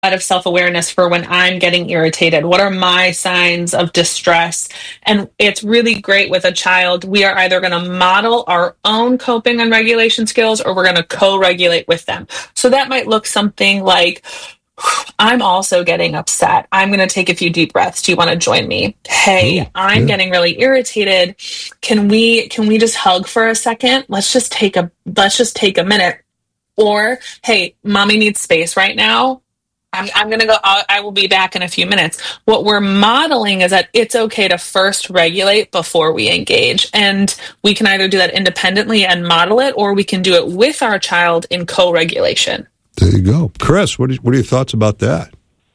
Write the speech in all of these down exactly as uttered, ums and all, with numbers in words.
of self-awareness for when I'm getting irritated. What are my signs of distress? And it's really great with a child. We are either going to model our own coping and regulation skills, or we're going to co-regulate with them. So that might look something like, I'm also getting upset. I'm going to take a few deep breaths. Do you want to join me? Hey, Ooh, I'm yeah. getting really irritated. Can we, can we just hug for a second? Let's just take a, let's just take a minute. Or, hey, mommy needs space right now. I'm, I'm going to go, I'll, I will be back in a few minutes. What we're modeling is that it's okay to first regulate before we engage. And we can either do that independently and model it, or we can do it with our child in co-regulation. There you go. Chris, what are, what are your thoughts about that?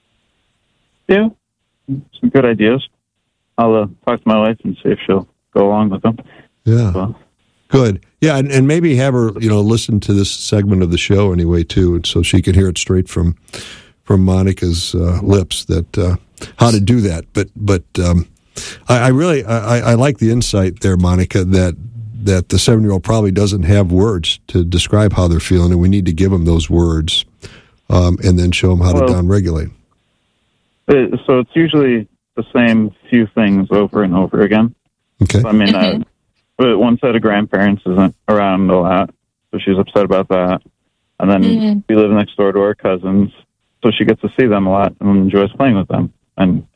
Yeah, some good ideas. I'll uh, talk to my wife and see if she'll go along with them. Yeah. So. Good. Yeah, and, and maybe have her, you know, listen to this segment of the show anyway, too, so she can hear it straight from from Monica's uh, lips, that uh, how to do that. But but um, I, I really I, I like the insight there, Monica, that that the seven-year-old probably doesn't have words to describe how they're feeling, and we need to give them those words um, and then show them how well, to downregulate. It, so it's usually the same few things over and over again. Okay. So, I mean, mm-hmm. uh, one set of grandparents isn't around a lot, so she's upset about that. And then mm-hmm. we live next door to our cousins, so she gets to see them a lot and enjoys playing with them. And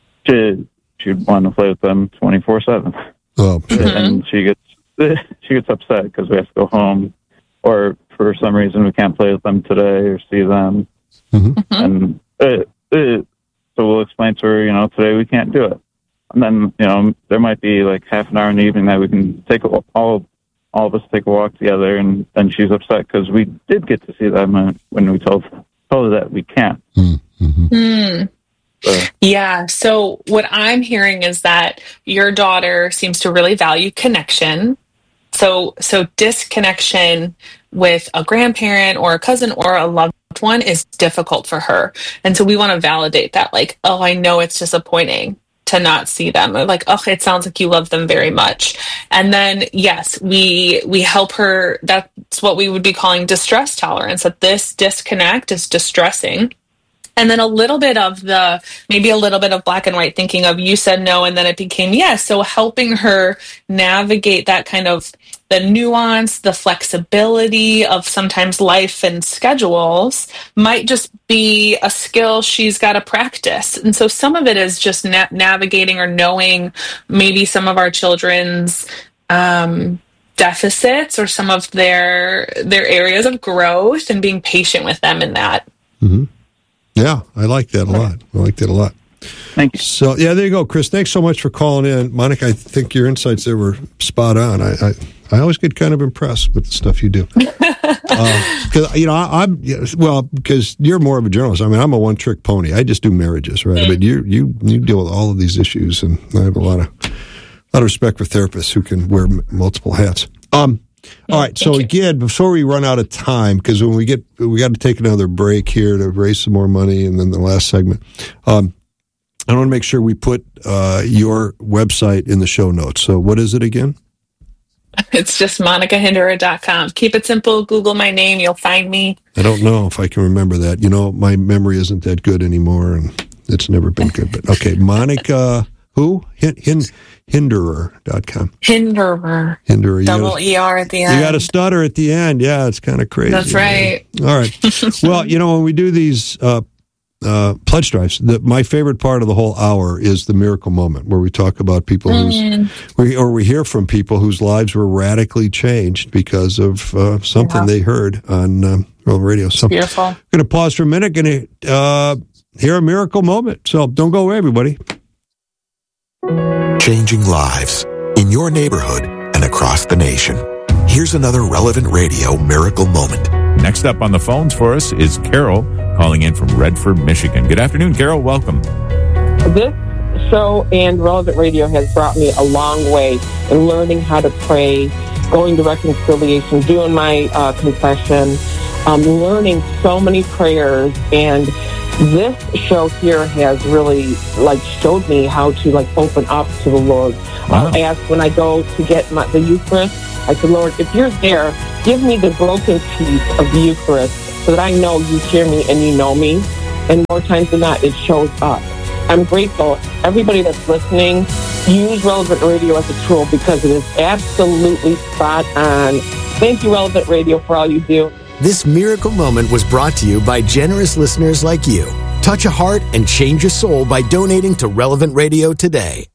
she, she'd want to play with them twenty-four seven. Oh, sure. And she gets she gets upset because we have to go home, or for some reason we can't play with them today or see them. Mm-hmm. And it, it, so we'll explain to her, you know, today we can't do it. And then, you know, there might be like half an hour in the evening that we can take a, all all of us take a walk together, and then she's upset because we did get to see them when, when we told told her that we can't. Mm-hmm. Mm. So. Yeah. So what I'm hearing is that your daughter seems to really value connection. So, so disconnection with a grandparent or a cousin or a loved one is difficult for her. And so we want to validate that, like, oh, I know it's disappointing to not see them. Or like, oh, it sounds like you love them very much. And then, yes, we, we help her. That's what we would be calling distress tolerance, that this disconnect is distressing. And then a little bit of the, maybe a little bit of black and white thinking of, you said no, and then it became yes. So helping her navigate that kind of the nuance, the flexibility of sometimes life and schedules might just be a skill she's got to practice. And so some of it is just na- navigating or knowing maybe some of our children's um, deficits or some of their their areas of growth, and being patient with them in that. Mm-hmm. Yeah, I like that a lot. I like that a lot. Thank you. So, yeah, there you go, Chris. Thanks so much for calling in. Monica, I think your insights there were spot on. I I, I always get kind of impressed with the stuff you do. Because, uh, you know, I, I'm, well, because you're more of a journalist. I mean, I'm a one-trick pony. I just do marriages, right? Mm-hmm. But you you you deal with all of these issues, and I have a lot of, a lot of respect for therapists who can wear m- multiple hats. Um. All right, so again, before we run out of time, because when we get, we got to take another break here to raise some more money, and then the last segment, um, I want to make sure we put uh, your website in the show notes. So what is it again? It's just monica hinderer dot com. Keep it simple. Google my name. You'll find me. I don't know if I can remember that. You know, my memory isn't that good anymore, and it's never been good. But okay, Monica, who? Hin, hin, hinderer dot com. Hinderer. Hinderer. Double gotta, E R at the end. You got to stutter at the end. Yeah, it's kind of crazy. That's right. Man. All right. Well, you know, when we do these uh, uh, pledge drives, the, my favorite part of the whole hour is the miracle moment, where we talk about people mm. who's, we, or we hear from people whose lives were radically changed because of uh, something yeah. they heard on um, World Radio. So, beautiful. I'm going to pause for a minute. Going to uh, hear a miracle moment. So don't go away, everybody. Changing lives in your neighborhood and across the nation. Here's another Relevant Radio miracle moment. Next up on the phones for us is Carol, calling in from Redford, Michigan. Good afternoon, Carol. Welcome. This show and Relevant Radio has brought me a long way in learning how to pray, going to reconciliation, doing my uh, confession, um, learning so many prayers, and this show here has really, like, showed me how to, like, open up to the Lord. Wow. I ask when I go to get my, the Eucharist, I said, Lord, if you're there, give me the broken piece of the Eucharist so that I know you hear me and you know me. and more times than not, it shows up. I'm grateful. Everybody that's listening, use Relevant Radio as a tool because it is absolutely spot on. Thank you, Relevant Radio, for all you do. This miracle moment was brought to you by generous listeners like you. Touch a heart and change your soul by donating to Relevant Radio today.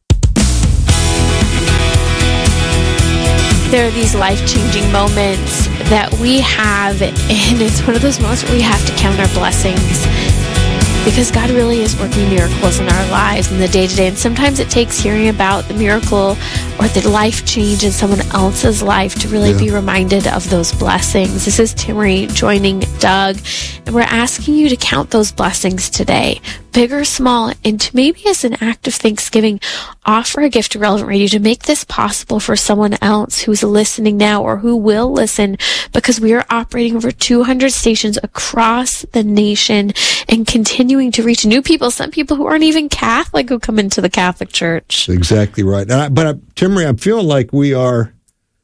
There are these life-changing moments that we have, and it's one of those moments where we have to count our blessings. Because God really is working miracles in our lives in the day-to-day. And sometimes it takes hearing about the miracle or the life change in someone else's life to really yeah. be reminded of those blessings. This is Timmerie joining Doug. And we're asking you to count those blessings today, big or small, and to maybe as an act of thanksgiving, offer a gift to Relevant Radio to make this possible for someone else who's listening now or who will listen, because we are operating over two hundred stations across the nation and continuing to reach new people, some people who aren't even Catholic who come into the Catholic Church. Exactly right. And I, but uh, Timmerie, I'm feeling like we are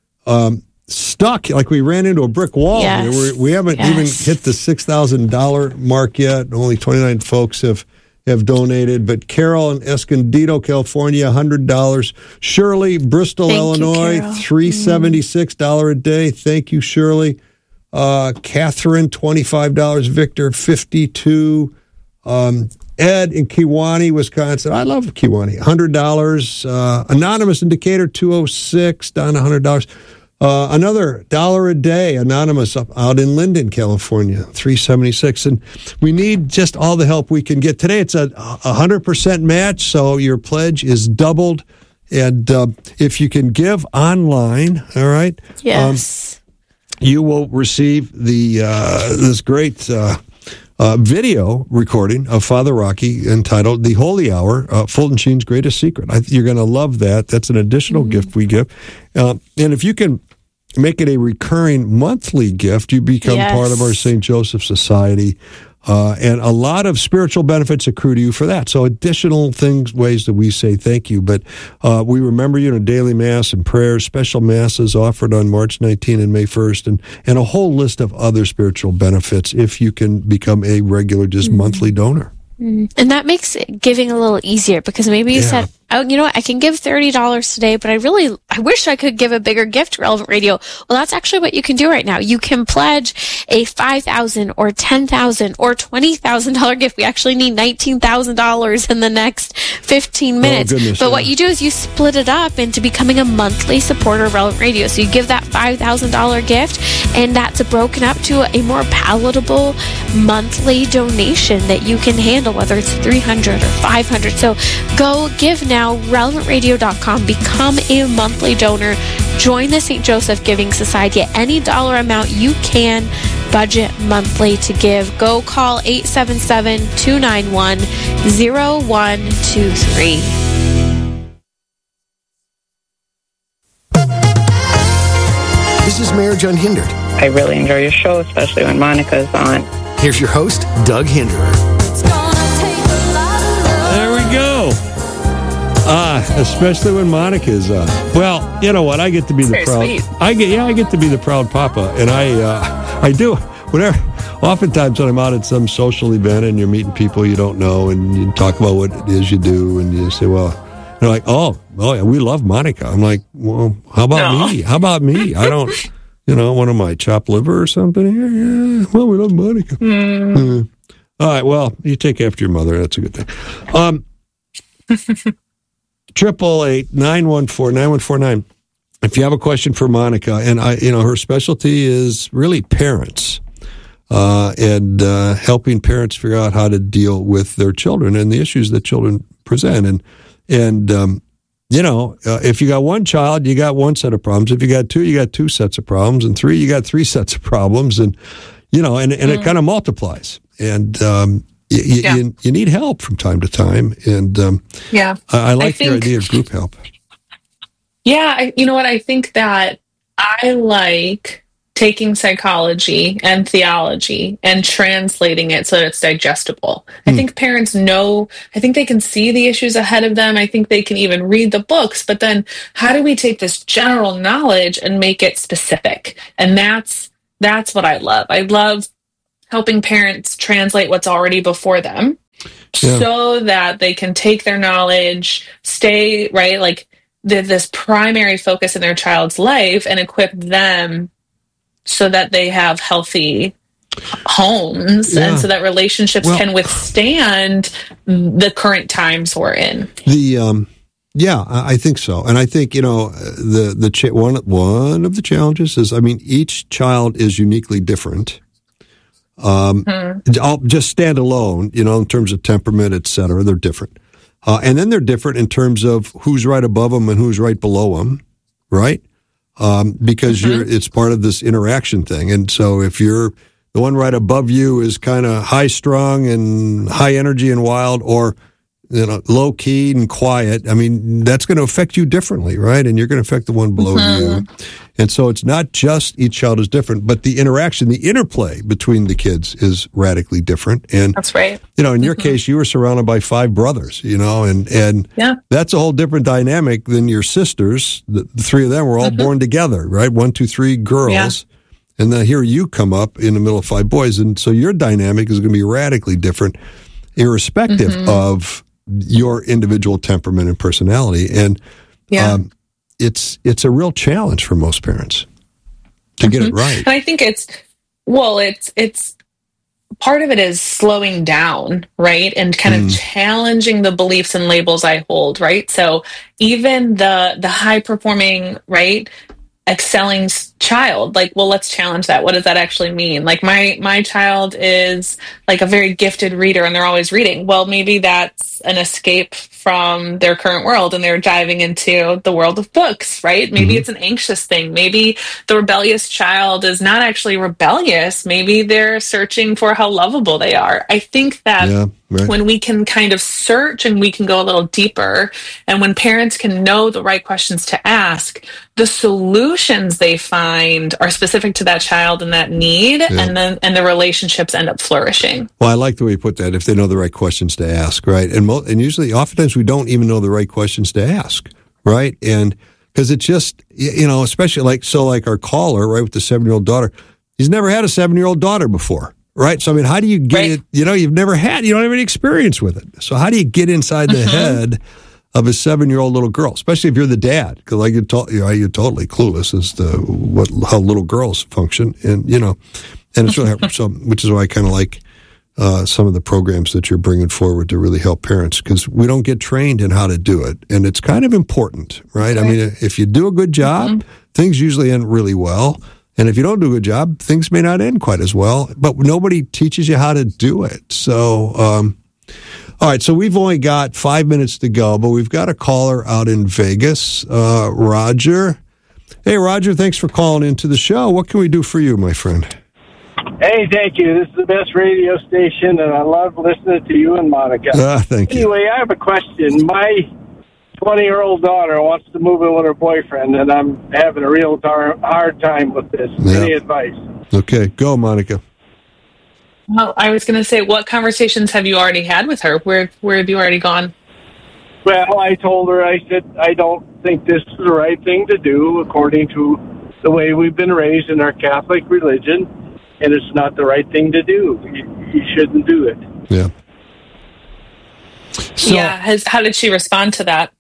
um, stuck, like we ran into a brick wall. Yes. We're, we haven't yes. even hit the six thousand dollars mark yet. Only twenty-nine folks have have donated, but Carol in Escondido, California, one hundred dollars. Shirley, Bristol, Thank Illinois, you, three hundred seventy-six dollars a day. Thank you, Shirley. Uh, Catherine, twenty-five dollars. Victor, fifty-two dollars. Um, Ed in Kewanee, Wisconsin. I love Kewanee. one hundred dollars. Uh, Anonymous in Decatur, two hundred six dollars. Down one hundred dollars. Uh, another dollar a day, Anonymous up out in Linden, California, three hundred seventy-six. And we need just all the help we can get. Today it's a one hundred percent match, so your pledge is doubled. And uh, if you can give online, all right? Yes. Um, you will receive the uh, this great uh, uh, video recording of Father Rocky entitled The Holy Hour, uh, Fulton Sheen's Greatest Secret. I, you're going to love that. That's an additional mm-hmm. gift we give. Uh, and if you can make it a recurring monthly gift, you become yes. part of our Saint Joseph Society. Uh, and a lot of spiritual benefits accrue to you for that. So additional things, ways that we say thank you. But uh, we remember you in a daily mass and prayers, special masses offered on March nineteenth and May first, and, and a whole list of other spiritual benefits if you can become a regular, just mm-hmm. monthly donor. Mm-hmm. And that makes giving a little easier, because maybe you yeah. said, oh, you know what, I can give thirty dollars today, but I really, I wish I could give a bigger gift to Relevant Radio. Well, that's actually what you can do right now. You can pledge a five thousand dollars or ten thousand dollars or twenty thousand dollars gift. We actually need nineteen thousand dollars in the next fifteen minutes. Oh, goodness, but yeah. what you do is you split it up into becoming a monthly supporter of Relevant Radio. So you give that five thousand dollars gift, and that's broken up to a more palatable monthly donation that you can handle, whether it's three hundred dollars or five hundred dollars. So go give now. Now, relevant radio dot com. Become a monthly donor. Join the Saint Joseph Giving Society at any dollar amount you can budget monthly to give. Go call eight seven seven, two nine one, zero one two three. This is Marriage Unhindered. I really enjoy your show, especially when Monica's on. Here's your host, Doug Hinderer. There we go. Ah, especially when Monica's on. Well, you know what? I get to be the Very proud. sweet. I get, yeah, I get to be the proud papa, and I, uh, I do. Whenever, oftentimes when I'm out at some social event and you're meeting people you don't know, and you talk about what it is you do, and you say, "Well," they're like, "Oh, oh yeah, we love Monica." I'm like, "Well, how about No. me? How about me? I don't, you know, what am I, chopped liver or something?" Yeah, yeah. Well, we love Monica. Mm. Uh, all right. Well, you take after your mother. That's a good thing. Um. Triple eight nine one four nine one four nine. If you have a question for Monica, and I, you know, her specialty is really parents, uh, and uh, helping parents figure out how to deal with their children and the issues that children present. And and um, you know, uh, if you got one child, you got one set of problems. If you got two, you got two sets of problems, and three, you got three sets of problems. And you know, and and mm. it kind of multiplies. And um, You, yeah. you, you need help from time to time, and um, yeah, I, I like I think, your idea of group help. Yeah, I, you know what? I think that I like taking psychology and theology and translating it so that it's digestible. Hmm. I think parents know, I think they can see the issues ahead of them. I think they can even read the books, but then how do we take this general knowledge and make it specific? And that's that's what I love. I love helping parents translate what's already before them yeah. so that they can take their knowledge, stay, right, like the, this primary focus in their child's life and equip them so that they have healthy homes yeah. and so that relationships well, can withstand the current times we're in. The um, yeah, I think so, and I think you know the the cha- one one of the challenges is I mean each child is uniquely different. Um, hmm. I'll just stand alone, you know, in terms of temperament, et cetera. They're different, uh, and then they're different in terms of who's right above them and who's right below them, right? Um, because mm-hmm. you're it's part of this interaction thing, and so if you're the one right above you is kind of high strung and high energy and wild, or you know, low key and quiet. I mean, that's going to affect you differently, right? And you're going to affect the one below mm-hmm. you. And so it's not just each child is different, but the interaction, the interplay between the kids is radically different. And that's right. You know, in your mm-hmm. case, you were surrounded by five brothers, you know, and, and yeah. that's a whole different dynamic than your sisters. The, the three of them were all mm-hmm. born together, right? One, two, three girls. Yeah. And then here you come up in the middle of five boys. And so your dynamic is going to be radically different, irrespective mm-hmm. of your individual temperament and personality. And yeah. um, it's it's a real challenge for most parents to mm-hmm. get it right. And I think it's, well, it's, it's, part of it is slowing down, right? And kind mm. of challenging the beliefs and labels I hold, right? So even the, the high performing, right, excelling child, like, well, let's challenge that. What does that actually mean? Like my, my child is like a very gifted reader and they're always reading. Well, maybe that's an escape from their current world and they're diving into the world of books, right? Maybe mm-hmm. it's an anxious thing. Maybe the rebellious child is not actually rebellious. Maybe they're searching for how lovable they are. I think that yeah, right. when we can kind of search and we can go a little deeper, and when parents can know the right questions to ask, the solutions they find are specific to that child and that need, yeah. and then and the relationships end up flourishing. Well, I like the way you put that. If they know the right questions to ask, right? And mo- and usually, oftentimes, we don't even know the right questions to ask, right? And because it's just, you know, especially like so, like our caller, right, with the seven-year-old daughter, he's never had a seven-year-old daughter before, right? So I mean, how do you get right. it? You know, you've never had, you don't have any experience with it. So how do you get inside the mm-hmm. head of a seven-year-old little girl, especially if you're the dad? Because like you're, to- you know, you're totally clueless as to what how little girls function, and you know, and it's really so. Which is why I kind of like uh, some of the programs that you're bringing forward to really help parents, because we don't get trained in how to do it, and it's kind of important, right? right. I mean, if you do a good job, mm-hmm. things usually end really well. And if you don't do a good job, things may not end quite as well, but nobody teaches you how to do it. So, um, all right, so we've only got five minutes to go, but we've got a caller out in Vegas, uh, Roger. Hey, Roger, thanks for calling into the show. What can we do for you, my friend? Hey, thank you. This is the best radio station, and I love listening to you and Monica. Ah, thank you. Anyway, I have a question. My twenty-year-old daughter wants to move in with her boyfriend, and I'm having a real tar- hard time with this. Yeah. Any advice? Okay, go, Monica. Well, I was going to say, what conversations have you already had with her? Where where have you already gone? Well, I told her, I said, I don't think this is the right thing to do according to the way we've been raised in our Catholic religion, and it's not the right thing to do. You, you shouldn't do it. Yeah. So, yeah. Has, how did she respond to that?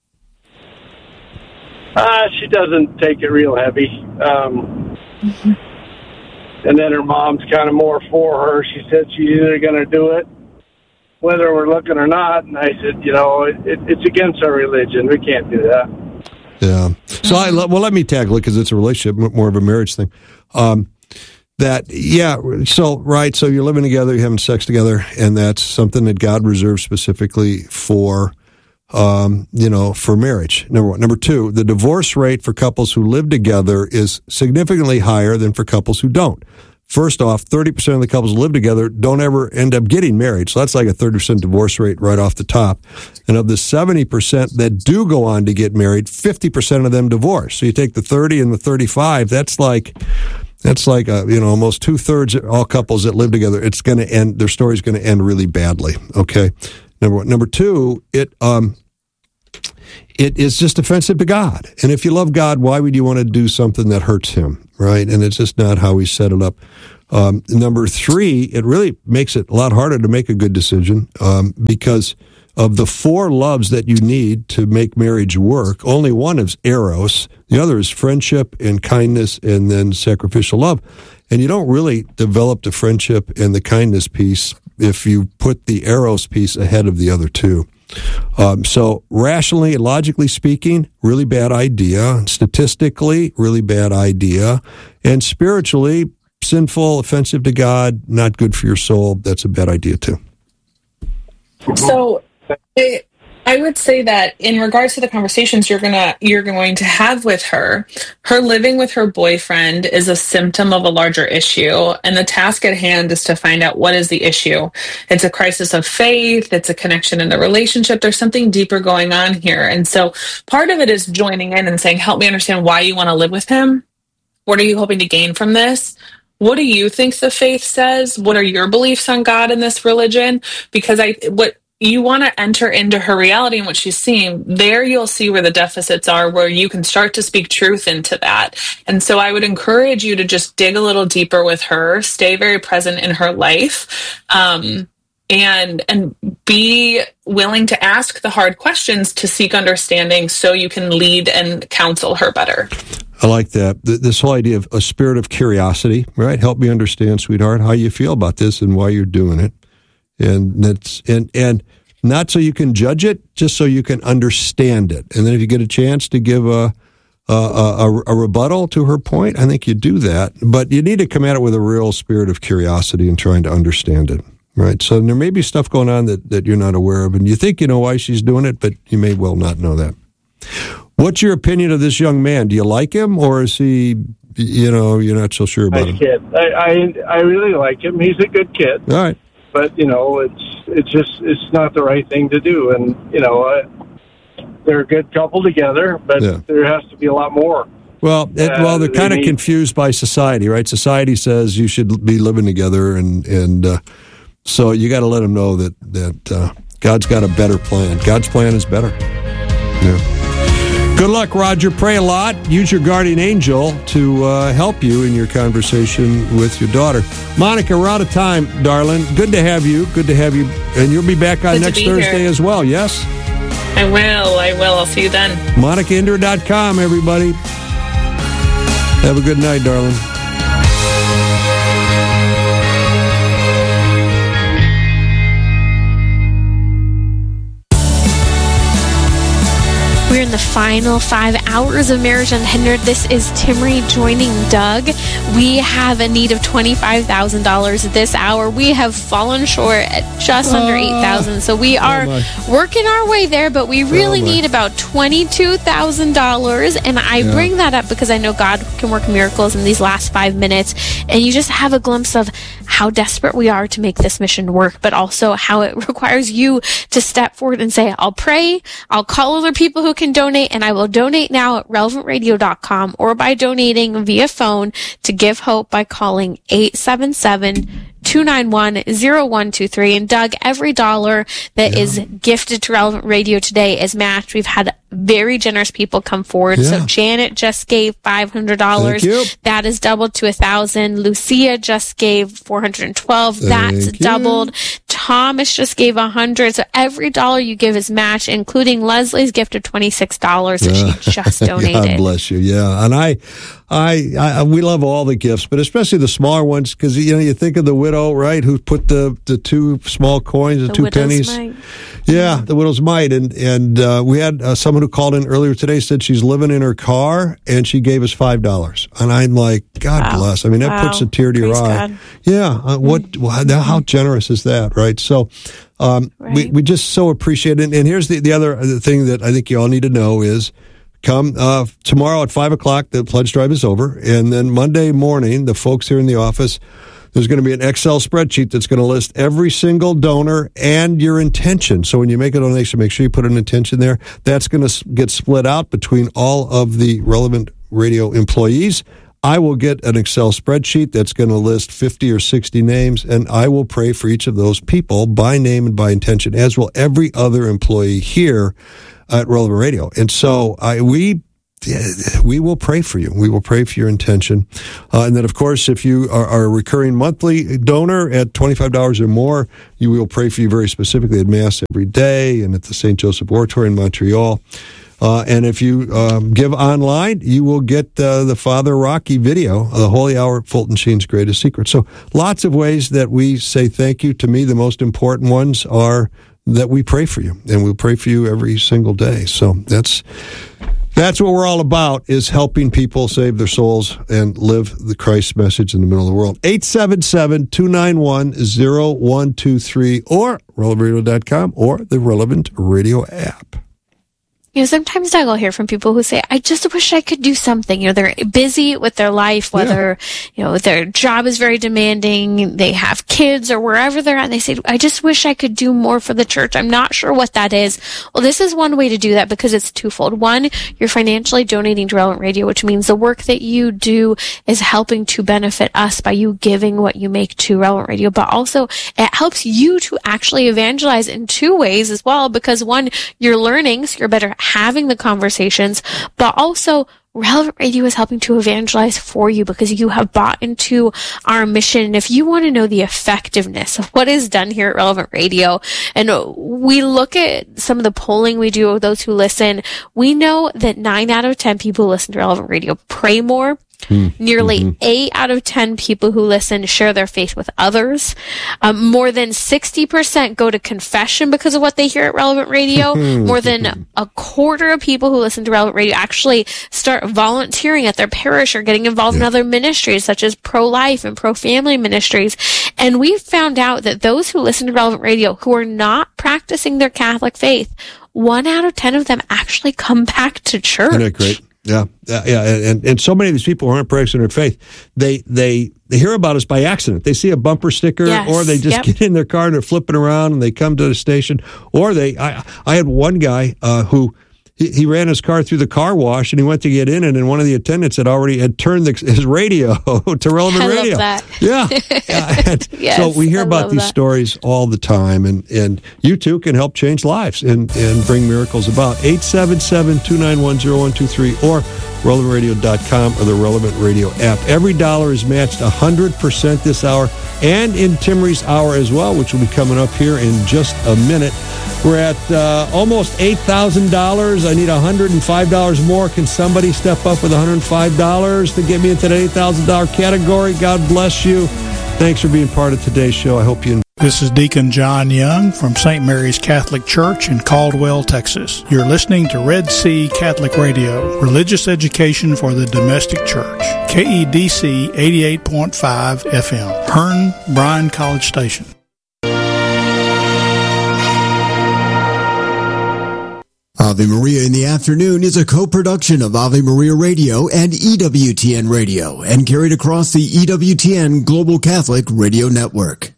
Uh, she doesn't take it real heavy. Um, mm-hmm. And then her mom's kind of more for her. She said she's either going to do it, whether we're looking or not. And I said, you know, it, it, it's against our religion. We can't do that. Yeah. So, I, well, let me tackle it because it's a relationship, more of a marriage thing. Um, that, yeah, so, right, so you're living together, you're having sex together, and that's something that God reserved specifically for, um, you know, for marriage, number one. Number two, the divorce rate for couples who live together is significantly higher than for couples who don't. First off, thirty percent of the couples who live together don't ever end up getting married. So that's like a thirty percent divorce rate right off the top. And of the seventy percent that do go on to get married, fifty percent of them divorce. So you take the thirty and the thirty-five, that's like, that's like, a, you know, almost two thirds of all couples that live together. It's going to end, their story's going to end really badly. Okay. Number one. Number two, it, um, it is just offensive to God. And if you love God, why would you want to do something that hurts him? Right. And it's just not how we set it up. Um, number three, it really makes it a lot harder to make a good decision um, because of the four loves that you need to make marriage work. Only one is eros. The other is friendship and kindness and then sacrificial love. And you don't really develop the friendship and the kindness piece if you put the eros piece ahead of the other two. Um, so rationally and logically speaking, really bad idea. Statistically, really bad idea. And spiritually, sinful, offensive to God, not good for your soul. That's a bad idea too. So it, I would say that in regards to the conversations you're gonna you're going to have with her, her living with her boyfriend is a symptom of a larger issue, and the task at hand is to find out what is the issue. It's a crisis of faith. It's a connection in the relationship. There's something deeper going on here, and so part of it is joining in and saying, "Help me understand why you want to live with him. What are you hoping to gain from this? What do you think the faith says? What are your beliefs on God in this religion?" Because I what. You want to enter into her reality and what she's seeing. There you'll see where the deficits are, where you can start to speak truth into that. And so I would encourage you to just dig a little deeper with her, stay very present in her life, um, and and be willing to ask the hard questions to seek understanding so you can lead and counsel her better. I like that. This whole idea of a spirit of curiosity, right? Help me understand, sweetheart, how you feel about this and why you're doing it. And that's and and not so you can judge it, just so you can understand it. And then if you get a chance to give a a, a a rebuttal to her point, I think you do that. But you need to come at it with a real spirit of curiosity and trying to understand it, right? So there may be stuff going on that, that you're not aware of, and you think you know why she's doing it, but you may well not know that. What's your opinion of this young man? Do you like him, or is he, you know, you're not so sure about nice him? Kid. I, I I really like him. He's a good kid. All right. But, you know, it's it's just, it's not the right thing to do. And, you know, uh, they're a good couple together, but yeah. there has to be a lot more. Well, it, uh, well, they're they kind of need... confused by society, right? Society says you should be living together, and, and uh, so you got to let them know that, that uh, God's got a better plan. God's plan is better. Yeah. Good luck, Roger. Pray a lot. Use your guardian angel to uh, help you in your conversation with your daughter. Monica, we're out of time, darling. Good to have you. Good to have you. And you'll be back on Good next Thursday here. as well, yes? I will. I will. I'll see you then. Monica Indra dot com, everybody. Have a good night, darling. We're in the final five hours of Marriage Unhindered. This is Timmerie joining Doug. We have a need of twenty-five thousand dollars this hour. We have fallen short at just uh, under eight thousand dollars. So we are oh working our way there, but we really oh need about twenty-two thousand dollars. And I yeah. bring that up because I know God can work miracles in these last five minutes. And you just have a glimpse of how desperate we are to make this mission work, but also how it requires you to step forward and say, I'll pray, I'll call other people who can donate, and I will donate now at relevant radio dot com or by donating via phone to Give Hope by calling eight seven seven, two nine one, zero one two three. And Doug, every dollar that yeah. is gifted to Relevant Radio today is matched. We've had very generous people come forward. Yeah. So Janet just gave five hundred dollars. That is doubled to one thousand dollars. Lucia just gave four hundred twelve dollars. That's Thank doubled. You. Thomas just gave one hundred dollars. So every dollar you give is matched, including Leslie's gift of twenty-six dollars that yeah. she just donated. God bless you. Yeah. And I, I, I, we love all the gifts, but especially the smaller ones, because, you know, you think of the widow, right, who put the, the two small coins, the, the two pennies. Mite. Yeah, the widow's mite. And, and uh, we had uh, someone who called in earlier today, said she's living in her car, and she gave us five dollars. And I'm like, God wow. bless. I mean, that wow. puts a tear to Praise your eye. God. Yeah. Uh, what? Mm-hmm. How generous is that, right? So um, right. we, we just so appreciate it. And here's the, the other thing that I think you all need to know is, Come uh, tomorrow at five o'clock, the pledge drive is over. And then Monday morning, the folks here in the office, there's going to be an Excel spreadsheet that's going to list every single donor and your intention. So when you make a donation, make sure you put an intention there. That's going to get split out between all of the Relevant Radio employees. I will get an Excel spreadsheet that's going to list fifty or sixty names, and I will pray for each of those people by name and by intention, as will every other employee here at Relevant Radio. And so I, we we will pray for you. We will pray for your intention. Uh, and then, of course, if you are, are a recurring monthly donor at twenty-five dollars or more, you will pray for you very specifically at Mass every day and at the Saint Joseph Oratory in Montreal. Uh, and if you um, give online, you will get uh, the Father Rocky video, The Holy Hour, Fulton Sheen's Greatest Secret. So lots of ways that we say thank you. To me, the most important ones are that we pray for you, and we'll pray for you every single day. So that's that's what we're all about, is helping people save their souls and live the Christ message in the middle of the world. eight seven seven, two nine one, zero one two three or relevant radio dot com or the Relevant Radio app. You know, sometimes I'll hear from people who say, I just wish I could do something. You know, they're busy with their life, whether, yeah. you know, their job is very demanding, they have kids or wherever they're at, and they say, I just wish I could do more for the church. I'm not sure what that is. Well, this is one way to do that, because it's twofold. One, you're financially donating to Relevant Radio, which means the work that you do is helping to benefit us by you giving what you make to Relevant Radio. But also, it helps you to actually evangelize in two ways as well, because one, you're learning, so you're better having the conversations, but also Relevant Radio is helping to evangelize for you because you have bought into our mission. And if you want to know the effectiveness of what is done here at Relevant Radio, and we look at some of the polling we do of those who listen, we know that nine out of ten people who listen to Relevant Radio pray more. Mm, Nearly mm-hmm. eight out of ten people who listen share their faith with others. Um, more than sixty percent go to confession because of what they hear at Relevant Radio. More than a quarter of people who listen to Relevant Radio actually start volunteering at their parish or getting involved yeah. in other ministries such as pro-life and pro-family ministries. And we've found out that those who listen to Relevant Radio who are not practicing their Catholic faith, one out of ten of them actually come back to church. Isn't that great? Yeah, yeah, yeah, and and so many of these people who aren't practicing their faith, they they they hear about us by accident. They see a bumper sticker, yes, or they just yep. get in their car and they're flipping around, and they come to the station, or they. I I had one guy uh, who. He, he ran his car through the car wash, and he went to get in, and then one of the attendants had already had turned the, his radio to Relevant I Radio. Love that. Yeah, yeah. And yes, so we hear I about these that. stories all the time, and, and you too can help change lives and, and bring miracles about. eight seven seven, two nine one, zero one two three or relevant radio dot com or the Relevant Radio app. Every dollar is matched one hundred percent this hour, and in Timmery's hour as well, which will be coming up here in just a minute. We're at uh, almost eight thousand dollars. I need one hundred five dollars more. Can somebody step up with one hundred five dollars to get me into the eight thousand dollars category? God bless you. Thanks for being part of today's show. I hope you enjoy. This is Deacon John Young from Saint Mary's Catholic Church in Caldwell, Texas. You're listening to Red Sea Catholic Radio, religious education for the domestic church. K E D C eighty-eight point five F M, Hearn, Bryan College Station. Ave Maria in the Afternoon is a co-production of Ave Maria Radio and E W T N Radio and carried across the E W T N Global Catholic Radio Network.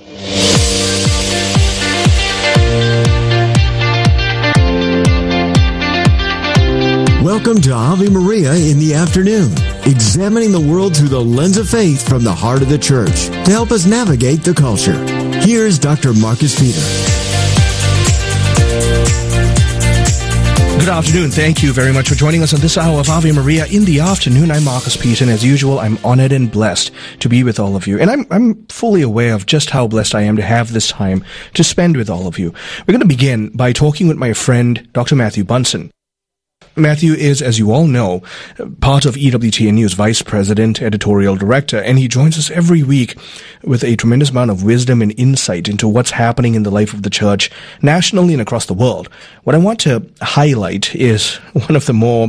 Welcome to Ave Maria in the Afternoon, examining the world through the lens of faith from the heart of the Church to help us navigate the culture. Here's Doctor Marcus Peter. Good afternoon. Thank you very much for joining us on this hour of Ave Maria in the Afternoon. I'm Marcus Peter, and as usual, I'm honored and blessed to be with all of you. And I'm, I'm fully aware of just how blessed I am to have this time to spend with all of you. We're going to begin by talking with my friend, Doctor Matthew Bunson. Matthew is, as you all know, part of E W T N News, Vice President, Editorial Director, and he joins us every week with a tremendous amount of wisdom and insight into what's happening in the life of the church, nationally and across the world. What I want to highlight is one of the more,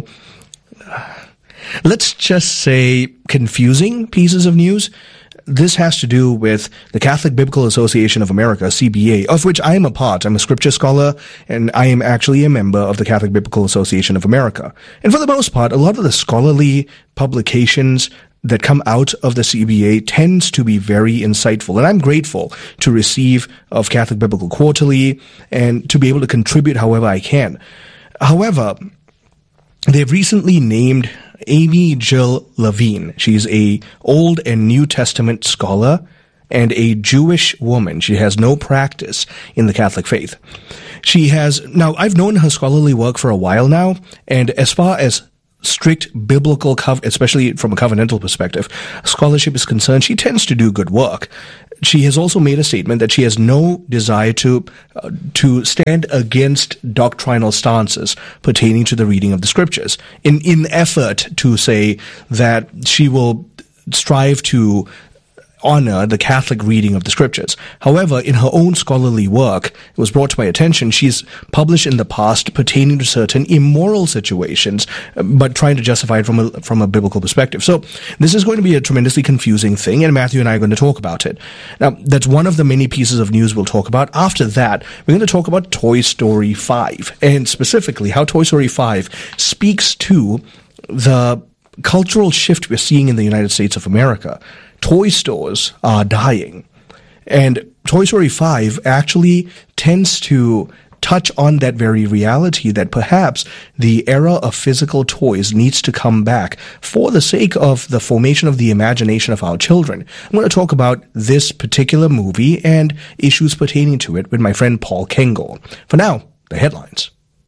let's just say, confusing pieces of news. This has to do with the Catholic Biblical Association of America, C B A, of which I am a part. I'm a scripture scholar, and I am actually a member of the Catholic Biblical Association of America. And for the most part, a lot of the scholarly publications that come out of the C B A tends to be very insightful. And I'm grateful to receive of Catholic Biblical Quarterly and to be able to contribute however I can. However, they've recently named Amy Jill Levine. She's a Old and New Testament scholar and a Jewish woman. She has no practice in the Catholic faith. She has, now I've known her scholarly work for a while now, and as far as strict biblical, cov- especially from a covenantal perspective, scholarship is concerned, she tends to do good work. She has also made a statement that she has no desire to uh, to stand against doctrinal stances pertaining to the reading of the scriptures in in effort to say that she will strive to honor the Catholic reading of the scriptures. However, in her own scholarly work, it was brought to my attention, she's published in the past pertaining to certain immoral situations, but trying to justify it from a, from a biblical perspective. So this is going to be a tremendously confusing thing, and Matthew and I are going to talk about it. Now, that's one of the many pieces of news we'll talk about. After that, we're going to talk about Toy Story five, and specifically how Toy Story five speaks to the cultural shift we're seeing in the United States of America. Toy stores are dying. And Toy Story five actually tends to touch on that very reality that perhaps the era of physical toys needs to come back for the sake of the formation of the imagination of our children. I'm going to talk about this particular movie and issues pertaining to it with my friend Paul Kengor. For now, the headlines.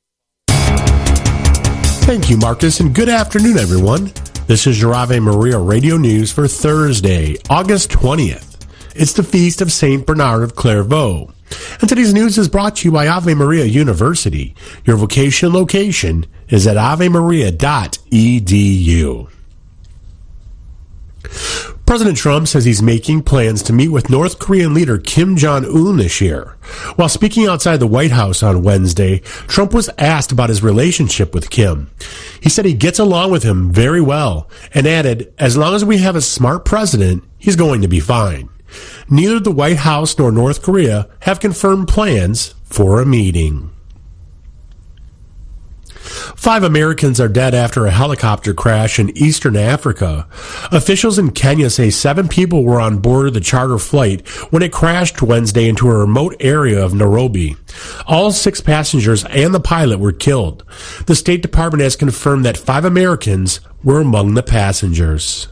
Thank you, Marcus, and good afternoon, everyone. This is your Ave Maria Radio News for Thursday, August twentieth. It's the feast of Saint Bernard of Clairvaux. And today's news is brought to you by Ave Maria University. Your vocation location is at ave maria dot e d u. President Trump says he's making plans to meet with North Korean leader Kim Jong-un this year. While speaking outside the White House on Wednesday, Trump was asked about his relationship with Kim. He said he gets along with him very well and added, as long as we have a smart president, he's going to be fine. Neither the White House nor North Korea have confirmed plans for a meeting. Five Americans are dead after a helicopter crash in eastern Africa. Officials in Kenya say seven people were on board the charter flight when it crashed Wednesday into a remote area of Nairobi. All six passengers and the pilot were killed. The State Department has confirmed that five Americans were among the passengers.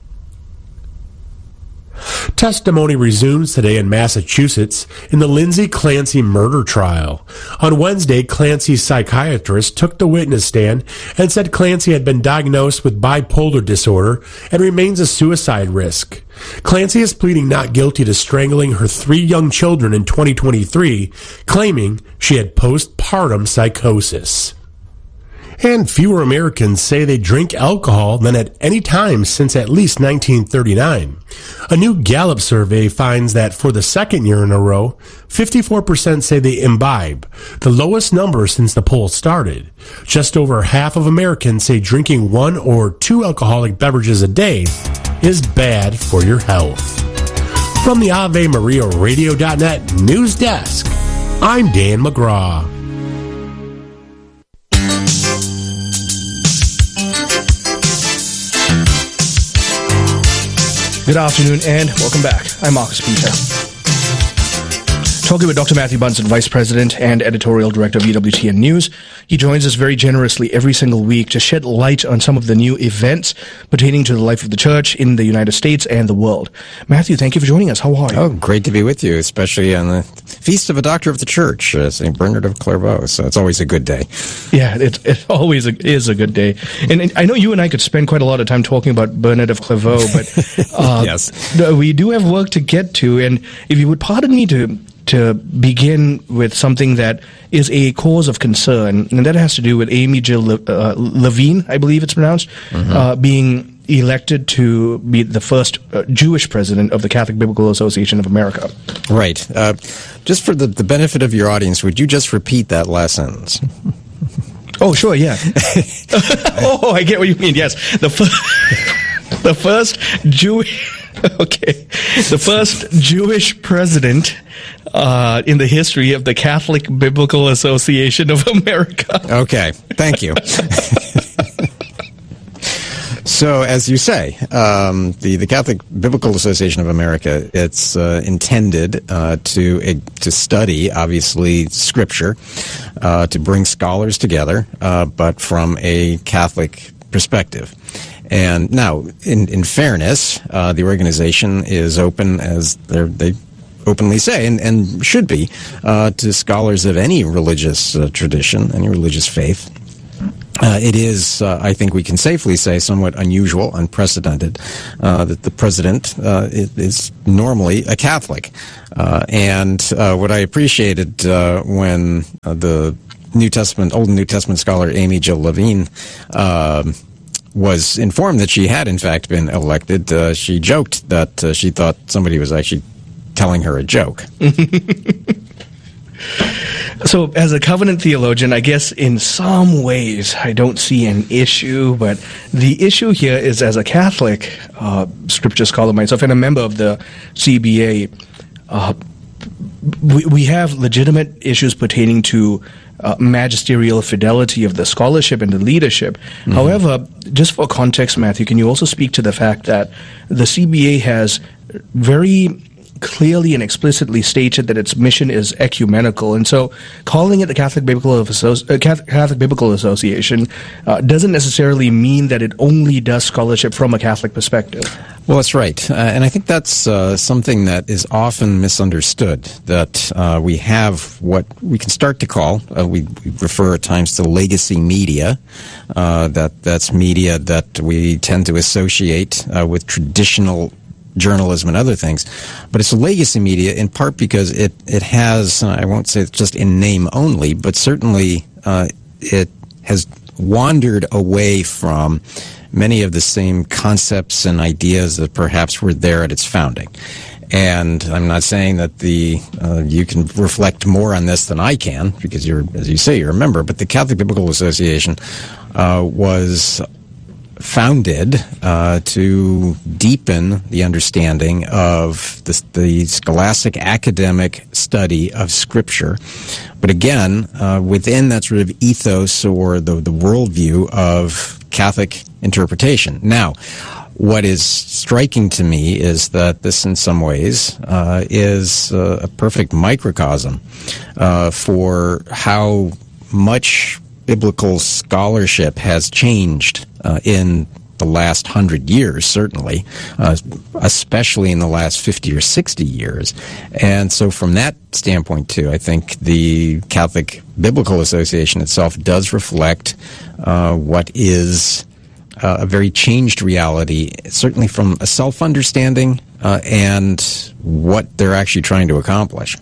Testimony resumes today in Massachusetts in the Lindsay Clancy murder trial. On Wednesday, Clancy's psychiatrist took the witness stand and said Clancy had been diagnosed with bipolar disorder and remains a suicide risk. Clancy is pleading not guilty to strangling her three young children in twenty twenty-three, claiming she had postpartum psychosis. And fewer Americans say they drink alcohol than at any time since at least nineteen thirty-nine. A new Gallup survey finds that for the second year in a row, fifty-four percent say they imbibe, the lowest number since the poll started. Just over half of Americans say drinking one or two alcoholic beverages a day is bad for your health. From the Ave Maria Radio dot net news desk, I'm Dan McGraw. Good afternoon and welcome back. I'm Marcus Peter. Talking with Doctor Matthew Bunson, Vice President and Editorial Director of E W T N News. He joins us very generously every single week to shed light on some of the new events pertaining to the life of the church in the United States and the world. Matthew, thank you for joining us. How are you? Oh, great to be with you, especially on the Feast of a Doctor of the Church, uh, Saint Bernard of Clairvaux. So it's always a good day. Yeah, it, it always is a good day. And, and I know you and I could spend quite a lot of time talking about Bernard of Clairvaux, but uh, yes. we do have work to get to. And if you would pardon me to... to begin with something that is a cause of concern, and that has to do with Amy Jill Le- uh, Levine, I believe it's pronounced, mm-hmm. uh, being elected to be the first uh, Jewish president of the Catholic Biblical Association of America. Right. Uh, just for the, the benefit of your audience, would you just repeat that last sentence? Oh, sure, yeah. Oh, I get what you mean, yes. The, f- the first Jewish... Okay. The first Jewish president uh, in the history of the Catholic Biblical Association of America. Okay. Thank you. So, as you say, um, the, the Catholic Biblical Association of America, it's uh, intended uh, to uh, to study, obviously, Scripture, uh, to bring scholars together, uh, but from a Catholic perspective. And now, in, in fairness, uh, the organization is open, as they openly say, and, and should be, uh, to scholars of any religious uh, tradition, any religious faith. Uh, it is, uh, I think we can safely say, somewhat unusual, unprecedented, uh, that the president uh, is, is normally a Catholic. Uh, and uh, what I appreciated uh, when uh, the New Testament, Old and New Testament scholar Amy Jill Levine uh, was informed that she had, in fact, been elected, uh, she joked that uh, she thought somebody was actually telling her a joke. So, as a covenant theologian, I guess in some ways I don't see an issue, but the issue here is, as a Catholic uh, scripture scholar myself and a member of the C B A, uh, we, we have legitimate issues pertaining to uh, magisterial fidelity of the scholarship and the leadership. Mm-hmm. However, just for context, Matthew, can you also speak to the fact that the C B A has very clearly and explicitly stated that its mission is ecumenical, and so calling it the Catholic Biblical, Associ- uh, Catholic Biblical Association uh, doesn't necessarily mean that it only does scholarship from a Catholic perspective. Well, that's right, uh, and I think that's uh, something that is often misunderstood, that uh, we have what we can start to call, uh, we, we refer at times to legacy media, uh, that that's media that we tend to associate uh, with traditional journalism and other things, but it's a legacy media in part because it it has, I won't say it's just in name only, but certainly uh, it has wandered away from many of the same concepts and ideas that perhaps were there at its founding. And I'm not saying that the uh, you can reflect more on this than I can, because you're, as you say, you're a member, but the Catholic Biblical Association uh, was founded uh, to deepen the understanding of the, the scholastic academic study of Scripture. But again, uh, within that sort of ethos or the, the worldview of Catholic interpretation. Now, what is striking to me is that this, in some ways, uh, is uh, a perfect microcosm uh, for how much biblical scholarship has changed uh, in the last hundred years, certainly, uh, especially in the last fifty or sixty years. And so from that standpoint, too, I think the Catholic Biblical Association itself does reflect uh, what is uh, a very changed reality, certainly from a self-understanding uh, and what they're actually trying to accomplish.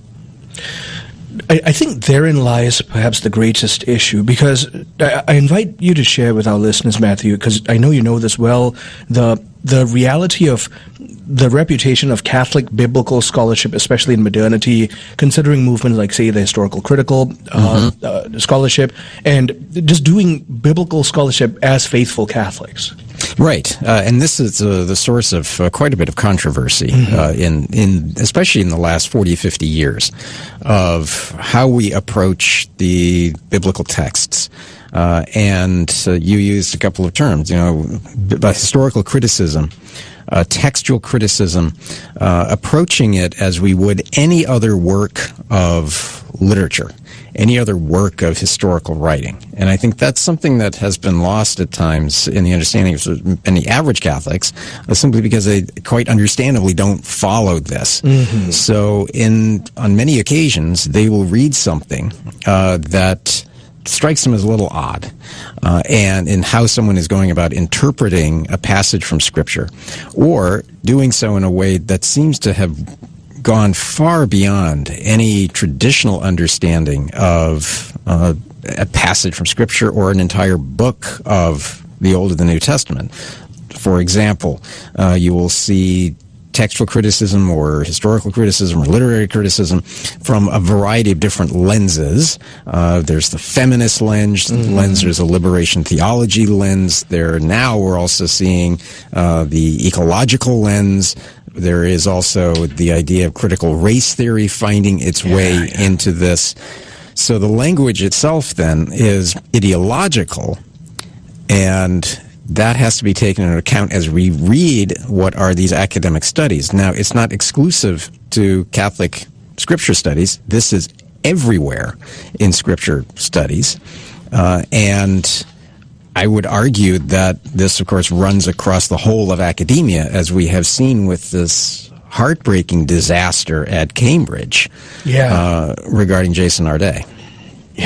I, I think therein lies perhaps the greatest issue, because I, I invite you to share with our listeners, Matthew, because I know you know this well, the the reality of the reputation of Catholic biblical scholarship, especially in modernity, considering movements like, say, the historical critical uh, mm-hmm. uh, scholarship, and just doing biblical scholarship as faithful Catholics. Right, uh, and this is uh, the source of uh, quite a bit of controversy, mm-hmm. uh, in in especially in the last forty, fifty years, of how we approach the biblical texts. Uh, and uh, you used a couple of terms, you know, b- historical criticism, uh, textual criticism, uh, approaching it as we would any other work of literature, any other work of historical writing. And I think that's something that has been lost at times in the understanding of many average Catholics, uh, simply because they quite understandably don't follow this. Mm-hmm. So in on many occasions, they will read something uh, that strikes them as a little odd, uh, and in how someone is going about interpreting a passage from Scripture, or doing so in a way that seems to have gone far beyond any traditional understanding of uh, a passage from Scripture or an entire book of the Old and the New Testament. For example, uh, you will see textual criticism or historical criticism or literary criticism from a variety of different lenses. Uh, there's the feminist lens, mm-hmm. lens, there's a liberation theology lens. There now we're also seeing uh, the ecological lens. There is also the idea of critical race theory finding its yeah, way yeah. into this. So the language itself then is ideological, and that has to be taken into account as we read what are these academic studies. Now, it's not exclusive to Catholic Scripture studies. This is everywhere in Scripture studies. Uh, and I would argue that this, of course, runs across the whole of academia, as we have seen with this heartbreaking disaster at Cambridge yeah. uh, regarding Jason Arday. Yeah.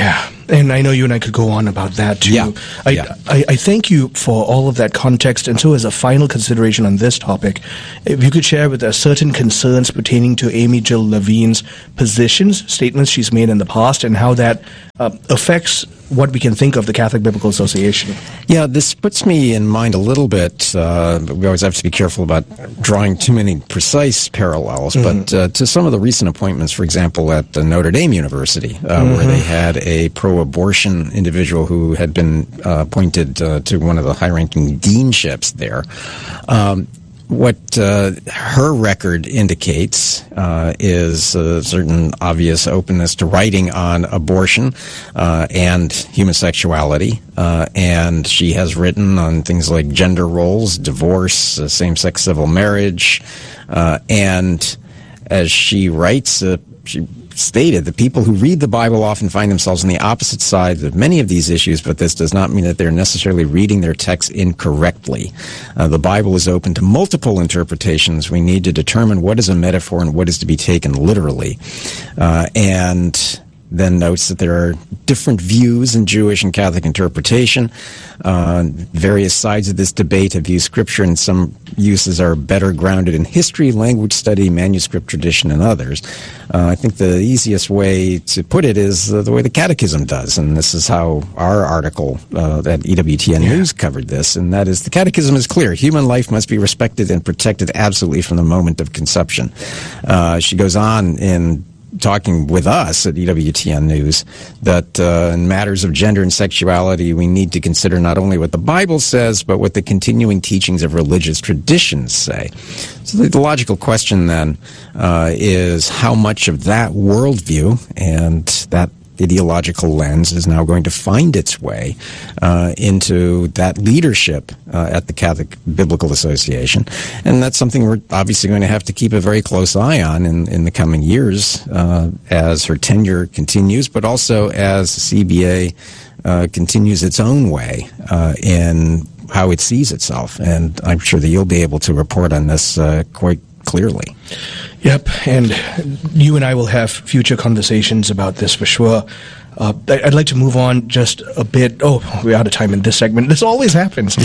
and I know you and I could go on about that too. Yeah. I, yeah. I, I thank you for all of that context. And so as a final consideration on this topic, if you could share with us certain concerns pertaining to Amy Jill Levine's positions, statements she's made in the past, and how that uh, affects what we can think of the Catholic Biblical Association. Yeah, this puts me in mind a little bit. Uh, we always have to be careful about drawing too many precise parallels, mm-hmm. but uh, to some of the recent appointments, for example, at uh, Notre Dame University, uh, mm-hmm. where they had a pro-abortion individual who had been uh, appointed uh, to one of the high-ranking deanships there. Um, What uh, her record indicates uh, is a certain obvious openness to writing on abortion uh, and human sexuality. Uh, and she has written on things like gender roles, divorce, uh, same-sex civil marriage. Uh, and as she writes, uh, she stated that people who read the Bible often find themselves on the opposite side of many of these issues, but this does not mean that they're necessarily reading their text incorrectly. Uh, the Bible is open to multiple interpretations. We need to determine what is a metaphor and what is to be taken literally. Uh, and then notes that there are different views in Jewish and Catholic interpretation. Uh, various sides of this debate have used Scripture, and some uses are better grounded in history, language study, manuscript tradition, and others. Uh, I think the easiest way to put it is uh, the way the Catechism does, and this is how our article uh, at E W T N yeah. News covered this, and that is the Catechism is clear. Human life must be respected and protected absolutely from the moment of conception. Uh, she goes on in talking with us at E W T N News that uh, in matters of gender and sexuality, we need to consider not only what the Bible says, but what the continuing teachings of religious traditions say. So the, the logical question then uh, is how much of that worldview and that ideological lens is now going to find its way uh, into that leadership uh, at the Catholic Biblical Association. And that's something we're obviously going to have to keep a very close eye on in, in the coming years uh, as her tenure continues, but also as the C B A uh, continues its own way uh, in how it sees itself. And I'm sure that you'll be able to report on this uh, quite clearly. Yep, and you and I will have future conversations about this for sure. Uh, I'd like to move on just a bit. Oh, we're out of time in this segment. This always happens.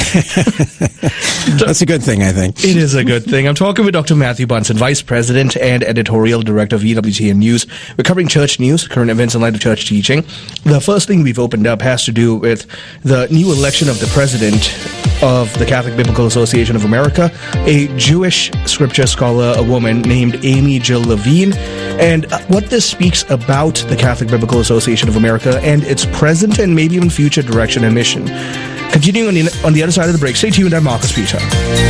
That's a good thing, I think. It is a good thing. I'm talking with Doctor Matthew Bunson, Vice President and Editorial Director of E W T N News. We're covering church news, current events in light of church teaching. The first thing we've opened up has to do with the new election of the President of the Catholic Biblical Association of America, a Jewish scripture scholar, a woman named Amy Jill Levine, and what this speaks about the Catholic Biblical Association of America and its present and maybe even future direction and mission. Continuing on the, on the other side of the break, stay tuned. I'm Marcus Peter.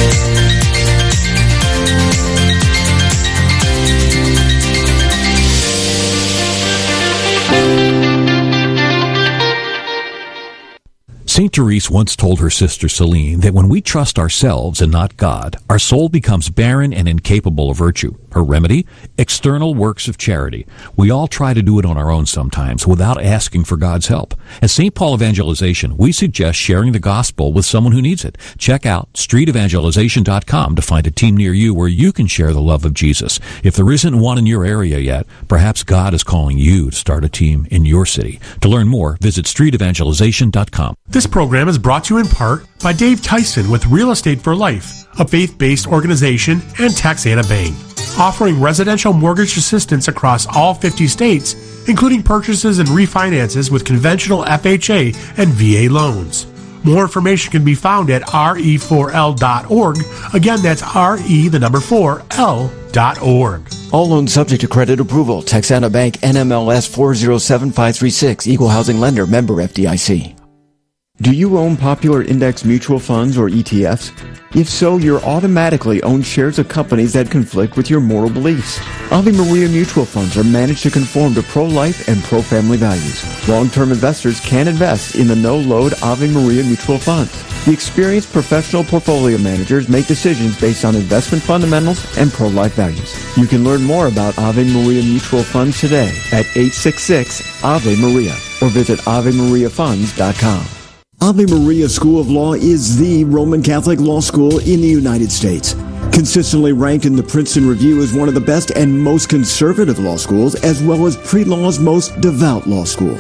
Saint Therese once told her sister Celine that when we trust ourselves and not God, our soul becomes barren and incapable of virtue. Her remedy? External works of charity. We all try to do it on our own sometimes without asking for God's help. At Saint Paul Evangelization, we suggest sharing the gospel with someone who needs it. Check out street evangelization dot com to find a team near you where you can share the love of Jesus. If there isn't one in your area yet, perhaps God is calling you to start a team in your city. To learn more, visit street evangelization dot com. This program is brought to you in part by Dave Tyson with Real Estate for Life, a faith-based organization, and Texana Bank, offering residential mortgage assistance across all fifty states, including purchases and refinances with conventional F H A and V A loans. More information can be found at R E four L dot org. Again, that's R E, the number four, L dot org. All loans subject to credit approval. Texana Bank, N M L S four zero seven five three six, Equal Housing Lender, member F D I C. Do you own popular index mutual funds or E T Fs? If so, you're automatically own shares of companies that conflict with your moral beliefs. Ave Maria mutual funds are managed to conform to pro-life and pro-family values. Long-term investors can invest in the no-load Ave Maria mutual funds. The experienced professional portfolio managers make decisions based on investment fundamentals and pro-life values. You can learn more about Ave Maria mutual funds today at eight six six Ave Maria or visit ave maria funds dot com. Ave Maria School of Law is the Roman Catholic law school in the United States. Consistently ranked in the Princeton Review as one of the best and most conservative law schools, as well as pre-law's most devout law school.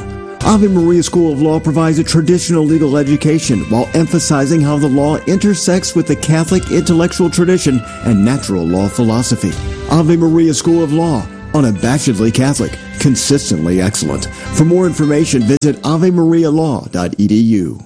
Ave Maria School of Law provides a traditional legal education while emphasizing how the law intersects with the Catholic intellectual tradition and natural law philosophy. Ave Maria School of Law, unabashedly Catholic, consistently excellent. For more information, visit ave maria law dot e d u.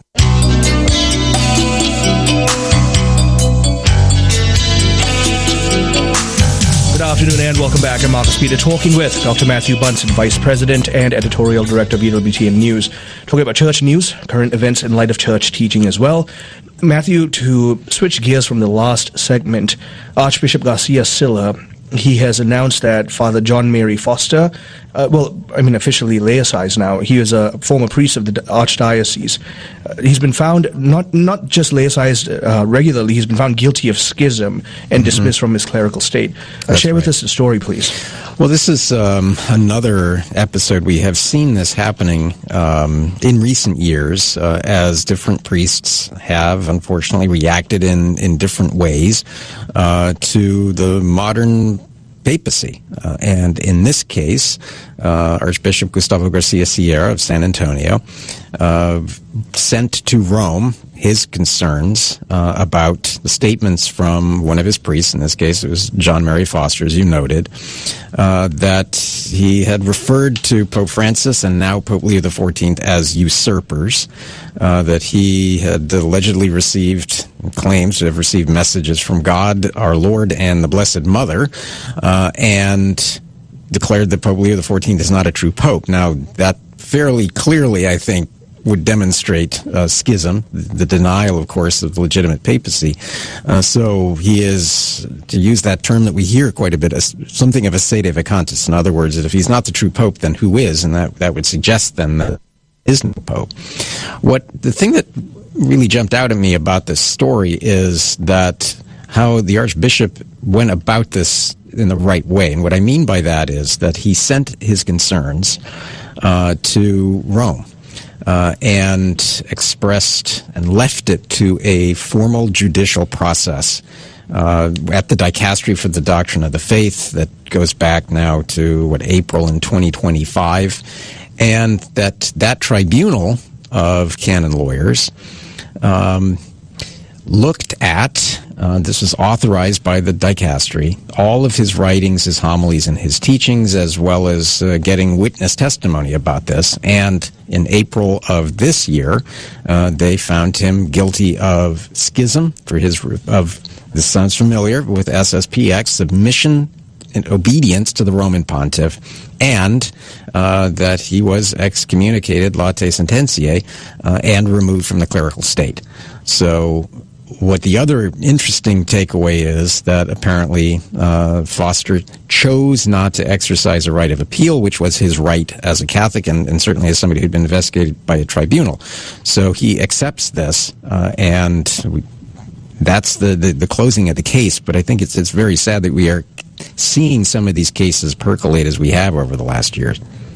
Good afternoon and welcome back. I'm Marcus Peter, talking with Doctor Matthew Bunson, Vice President and Editorial Director of E W T N News, talking about church news, current events in light of church teaching as well. Matthew, to switch gears from the last segment, Archbishop Garcia Silla, he has announced that Father John Mary Foster, uh, well, I mean officially laicized now, he is a former priest of the Archdiocese. Uh, he's been found, not not just laicized uh, regularly, he's been found guilty of schism and mm-hmm. dismissed from his clerical state. Uh, share with right. us the story, please. Well, this is um, another episode. We have seen this happening um, in recent years uh, as different priests have, unfortunately, reacted in, in different ways uh, to the modern papacy. Uh, and in this case, uh, Archbishop Gustavo Garcia Sierra of San Antonio uh, sent to Rome his concerns uh, about the statements from one of his priests, in this case it was John Mary Foster, as you noted, uh, that he had referred to Pope Francis and now Pope Leo the fourteenth as usurpers, uh, that he had allegedly received, claims to have received messages from God, our Lord, and the Blessed Mother, uh, and declared that Pope Leo the fourteenth is not a true pope. Now, that fairly clearly, I think, would demonstrate uh, schism, the denial, of course, of legitimate papacy. Uh, so he is, to use that term that we hear quite a bit, a, something of a sede vacantis. In other words, that if he's not the true pope, then who is? And that, that would suggest then that there is no pope. What the thing that really jumped out at me about this story is that how the Archbishop went about this in the right way. And what I mean by that is that he sent his concerns uh, to Rome. Uh, and expressed and left it to a formal judicial process uh, at the Dicastery for the Doctrine of the Faith that goes back now to, what, April in twenty twenty-five, and that that tribunal of canon lawyers um, looked at, uh, this was authorized by the Dicastery, all of his writings, his homilies, and his teachings, as well as uh, getting witness testimony about this. And in April of this year, uh, they found him guilty of schism for his, of, this sounds familiar, with S S P X, submission and obedience to the Roman pontiff, and uh, that he was excommunicated, late sententiae, uh, and removed from the clerical state. So what the other interesting takeaway is that apparently uh, Foster chose not to exercise a right of appeal, which was his right as a Catholic and, and certainly as somebody who'd been investigated by a tribunal. So he accepts this, uh, and we, that's the, the, the closing of the case. But I think it's it's very sad that we are seeing some of these cases percolate as we have over the last years.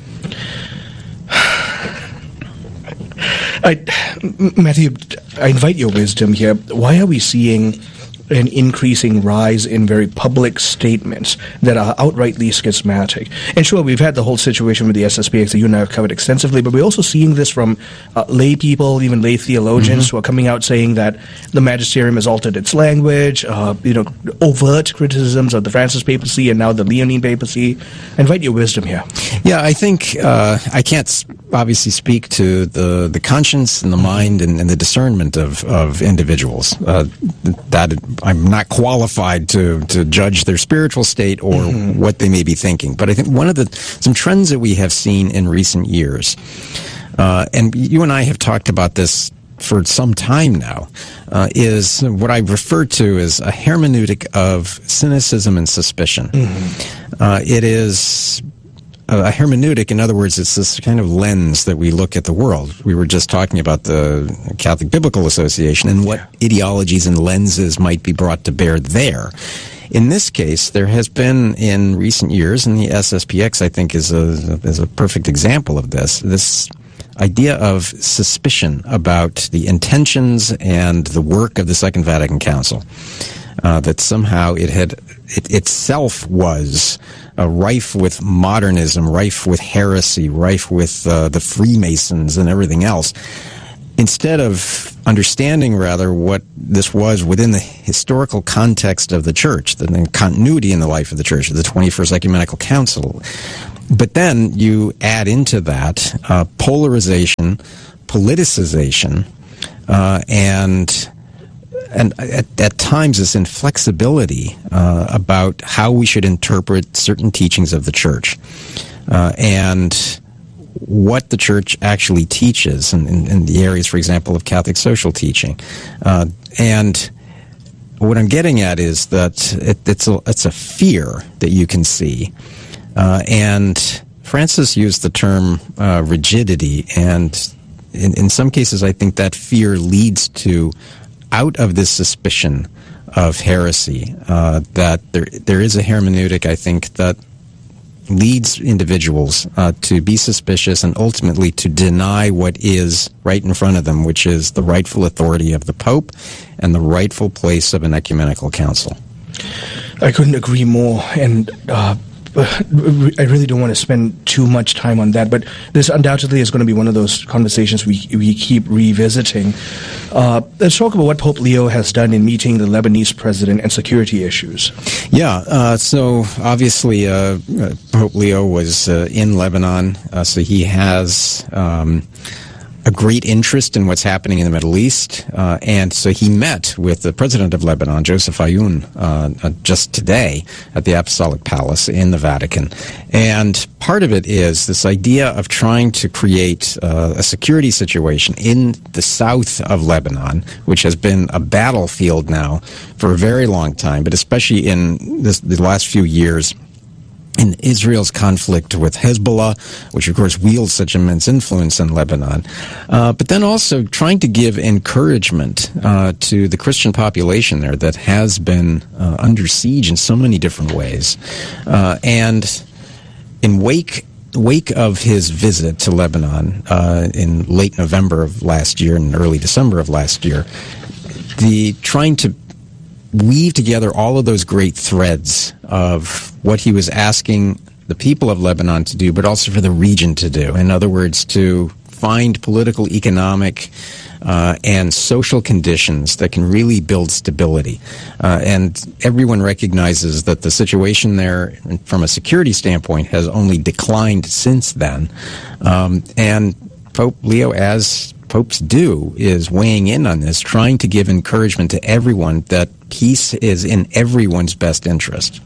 I, Matthew, I invite your wisdom here. Why are we seeing an increasing rise in very public statements that are outrightly schismatic? And sure, we've had the whole situation with the S S P X that you and I have covered extensively, but we're also seeing this from uh, lay people, even lay theologians, mm-hmm. who are coming out saying that the magisterium has altered its language, uh, you know, overt criticisms of the Francis papacy and now the Leonine papacy. I invite your wisdom here. Yeah, I think uh, I can't obviously speak to the, the conscience and the mind and, and the discernment of, of individuals. Uh, that I'm not qualified to, to judge their spiritual state or mm-hmm. what they may be thinking. But I think one of the some trends that we have seen in recent years, uh, and you and I have talked about this for some time now, uh, is what I refer to as a hermeneutic of cynicism and suspicion. Mm-hmm. Uh, it is a hermeneutic, in other words, it's this kind of lens that we look at the world. We were just talking about the Catholic Biblical Association and what ideologies and lenses might be brought to bear there. In this case, there has been in recent years, and the S S P X, I think, is a, is a perfect example of this, this idea of suspicion about the intentions and the work of the Second Vatican Council. Uh, that somehow it had, it itself was uh, rife with modernism, rife with heresy, rife with uh, the Freemasons and everything else. Instead of understanding, rather, what this was within the historical context of the church, the, the continuity in the life of the church, the twenty-first Ecumenical Council. But then you add into that uh, polarization, politicization, uh, and and at, at times this inflexibility uh, about how we should interpret certain teachings of the church. Uh, and what the church actually teaches in, in, in the areas, for example, of Catholic social teaching. Uh, and what I'm getting at is that it, it's, a, it's a fear that you can see. Uh, and Francis used the term uh, rigidity, and in, in some cases I think that fear leads to, out of this suspicion of heresy, uh, that there there is a hermeneutic, I think, that leads individuals uh, to be suspicious and ultimately to deny what is right in front of them, which is the rightful authority of the Pope and the rightful place of an ecumenical council. I couldn't agree more, and uh, I really don't want to spend too much time on that, but this undoubtedly is going to be one of those conversations we we keep revisiting. Uh, let's talk about what Pope Leo has done in meeting the Lebanese president and security issues. Yeah, uh, so obviously uh, Pope Leo was uh, in Lebanon, uh, so he has Um, a great interest in what's happening in the Middle East, uh, and so he met with the president of Lebanon, Joseph Ayoun, uh, uh, just today at the Apostolic Palace in the Vatican. And part of it is this idea of trying to create uh, a security situation in the south of Lebanon, which has been a battlefield now for a very long time, but especially in this, the last few years, in Israel's conflict with Hezbollah, which of course wields such immense influence in Lebanon, uh, but then also trying to give encouragement uh, to the Christian population there that has been uh, under siege in so many different ways. Uh, and in wake wake of his visit to Lebanon uh, in late November of last year and early December of last year, the trying to weave together all of those great threads of what he was asking the people of Lebanon to do, but also for the region to do. In other words, to find political, economic, uh, and social conditions that can really build stability. Uh, and everyone recognizes that the situation there, from a security standpoint, has only declined since then. Um, and Pope Leo, as popes do, is weighing in on this, trying to give encouragement to everyone that peace is in everyone's best interest.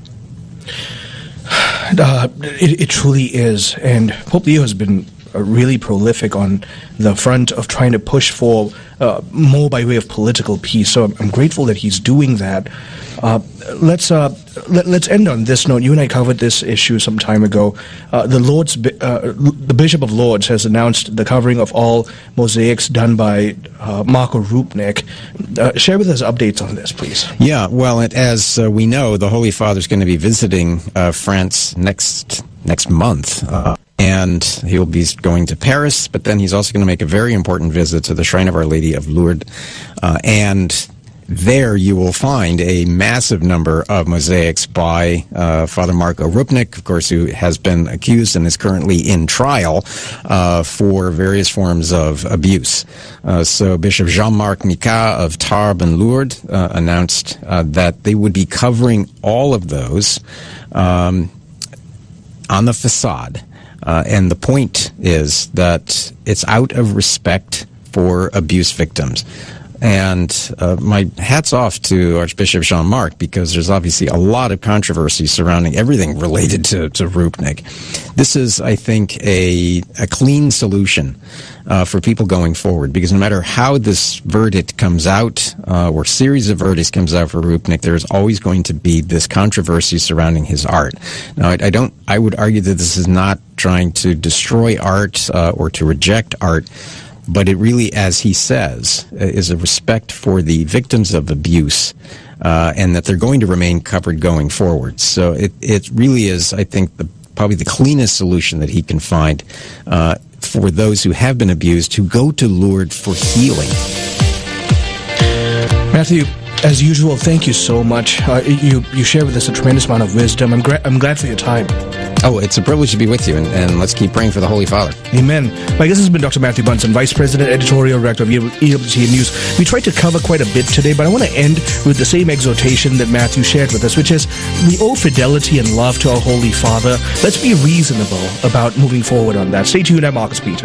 Uh, it, it truly is, and Pope Leo has been uh, really prolific on the front of trying to push for uh, more by way of political peace. So I'm, I'm grateful that he's doing that. Uh, let's uh, let, let's end on this note. You and I covered this issue some time ago. Uh, the Lord's, uh, the Bishop of Lourdes has announced the covering of all mosaics done by uh, Marco Rupnik. Uh, share with us updates on this, please. Yeah, well, it, as uh, we know, the Holy Father is going to be visiting uh, France next next month. Uh, And he will be going to Paris, but then he's also going to make a very important visit to the Shrine of Our Lady of Lourdes. Uh, and there you will find a massive number of mosaics by uh, Father Marco Rupnik, of course, who has been accused and is currently in trial uh, for various forms of abuse. Uh, so Bishop Jean-Marc Micas of Tarbes and Lourdes uh, announced uh, that they would be covering all of those um, on the facade. Uh, and the point is that it's out of respect for abuse victims. And uh, my hat's off to Archbishop Jean-Marc, because there's obviously a lot of controversy surrounding everything related to, to Rupnik. This is, I think, a, a clean solution uh, for people going forward, because no matter how this verdict comes out, uh, or series of verdicts comes out for Rupnik, there's always going to be this controversy surrounding his art. Now, I, I don't, I would argue that this is not trying to destroy art uh, or to reject art, but it really, as he says, is a respect for the victims of abuse, uh, and that they're going to remain covered going forward. So it, it really is, I think, the, probably the cleanest solution that he can find uh, for those who have been abused, who go to Lourdes for healing. Matthew, as usual, thank you so much. Uh, you you share with us a tremendous amount of wisdom. I'm, gra- I'm glad for your time. Oh, it's a privilege to be with you, and, and let's keep praying for the Holy Father. Amen. My guest has been Doctor Matthew Bunson, Vice President, Editorial Director of E W T News. We tried to cover quite a bit today, but I want to end with the same exhortation that Matthew shared with us, which is we owe fidelity and love to our Holy Father. Let's be reasonable about moving forward on that. Stay tuned. I'm Marcus Peter.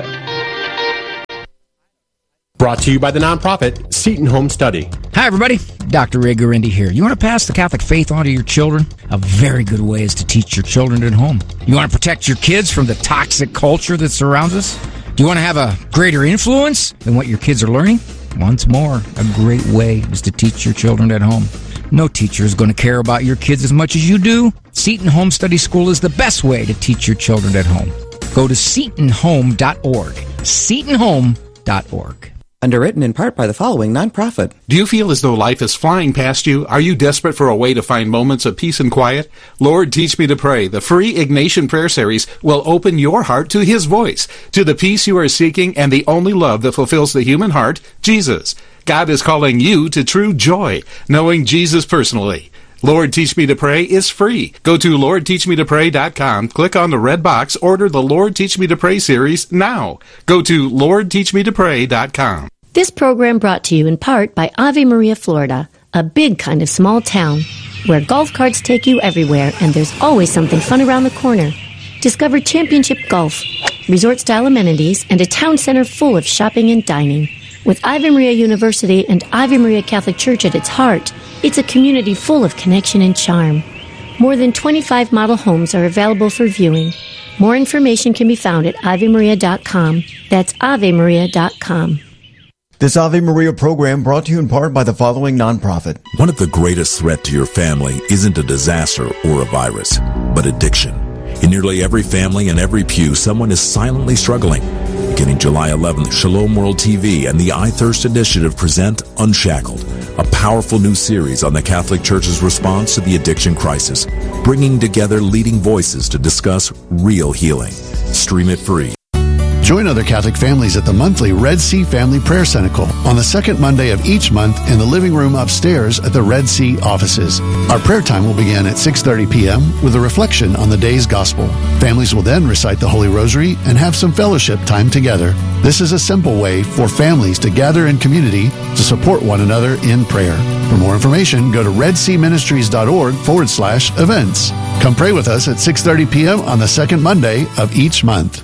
Brought to you by the nonprofit Seton Home Study. Hi, everybody. Doctor Ray Guarendi here. You want to pass the Catholic faith on to your children? A very good way is to teach your children at home. You want to protect your kids from the toxic culture that surrounds us? Do you want to have a greater influence than what your kids are learning? Once more, a great way is to teach your children at home. No teacher is going to care about your kids as much as you do. Seton Home Study School is the best way to teach your children at home. Go to seton home dot org. seton home dot org. Underwritten in part by the following nonprofit. Do you feel as though life is flying past you? Are you desperate for a way to find moments of peace and quiet? Lord, Teach Me to Pray, the free Ignatian Prayer Series, will open your heart to His voice, to the peace you are seeking and the only love that fulfills the human heart, Jesus. God is calling you to true joy, knowing Jesus personally. Lord, Teach Me to Pray is free. Go to lord teach me to pray dot com, click on the red box, order the Lord Teach Me to Pray series now. Go to lord teach me to pray dot com. This program brought to you in part by Ave Maria, Florida, a big kind of small town where golf carts take you everywhere and there's always something fun around the corner. Discover championship golf, resort-style amenities, and a town center full of shopping and dining. With Ave Maria University and Ave Maria Catholic Church at its heart, it's a community full of connection and charm. More than twenty-five model homes are available for viewing. More information can be found at ave maria dot com. That's ave maria dot com. This Ave Maria program brought to you in part by the following nonprofit. One of the greatest threats to your family isn't a disaster or a virus, but addiction. In nearly every family and every pew, someone is silently struggling. Beginning July eleventh, Shalom World T V and the I Thirst Initiative present Unshackled, a powerful new series on the Catholic Church's response to the addiction crisis, bringing together leading voices to discuss real healing. Stream it free. Join other Catholic families at the monthly Red Sea Family Prayer Cenacle on the second Monday of each month in the living room upstairs at the Red Sea offices. Our prayer time will begin at six thirty p.m. with a reflection on the day's gospel. Families will then recite the Holy Rosary and have some fellowship time together. This is a simple way for families to gather in community to support one another in prayer. For more information, go to redseaministries.org forward slash events. Come pray with us at six thirty p.m. on the second Monday of each month.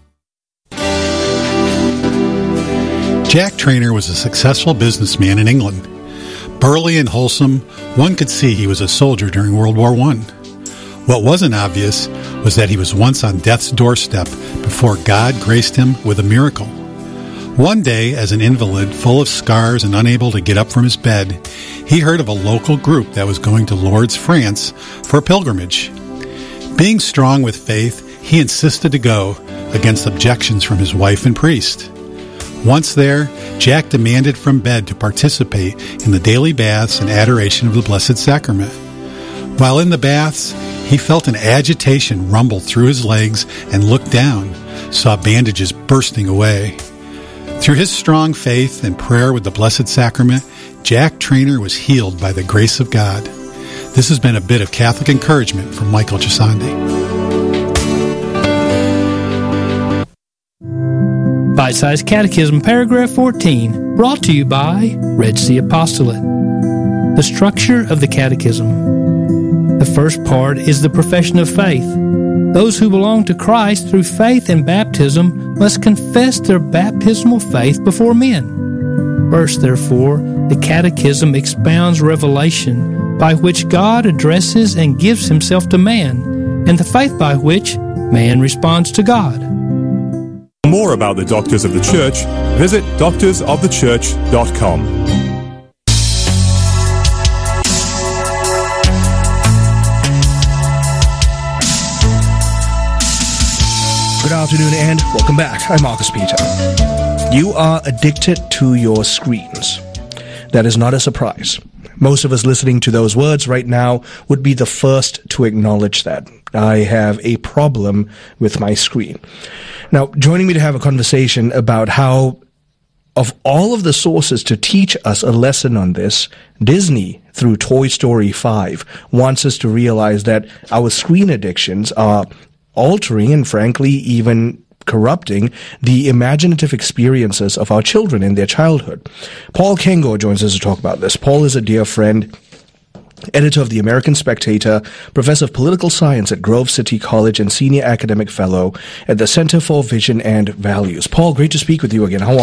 Jack Trainer was a successful businessman in England. Burly and wholesome, one could see he was a soldier during World War One. What wasn't obvious was that he was once on death's doorstep before God graced him with a miracle. One day, as an invalid full of scars and unable to get up from his bed, he heard of a local group that was going to Lourdes, France for a pilgrimage. Being strong with faith, he insisted to go against objections from his wife and priest. Once there, Jack demanded from bed to participate in the daily baths and adoration of the Blessed Sacrament. While in the baths, he felt an agitation rumble through his legs and looked down, saw bandages bursting away. Through his strong faith and prayer with the Blessed Sacrament, Jack Trainer was healed by the grace of God. This has been a bit of Catholic encouragement from Michael Gisandi. Bite-sized Catechism, paragraph fourteen, brought to you by Red Sea Apostolate. The structure of the Catechism. The first part is the profession of faith. Those who belong to Christ through faith and baptism must confess their baptismal faith before men. First, therefore, the Catechism expounds revelation by which God addresses and gives himself to man, and the faith by which man responds to God. For more about the Doctors of the Church, visit doctors of the church dot com. Good afternoon and welcome back. I'm Marcus Peter. You are addicted to your screens. That is not a surprise. Most of us listening to those words right now would be the first to acknowledge that. I have a problem with my screen. Now, joining me to have a conversation about how of all of the sources to teach us a lesson on this, Disney, through Toy Story five, wants us to realize that our screen addictions are altering and frankly even corrupting the imaginative experiences of our children in their childhood. Paul Kengor joins us to talk about this. Paul is a dear friend, editor of the American Spectator, professor of political science at Grove City College, and senior academic fellow at the Center for Vision and Values. Paul, great to speak with you again. How